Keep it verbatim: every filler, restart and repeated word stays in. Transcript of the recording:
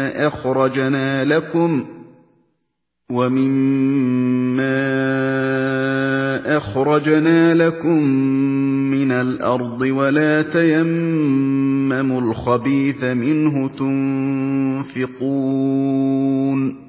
أخرجنا لكم ومما أخرجنا لكم من الأرض ولا تيمموا الخبيث منه تنفقون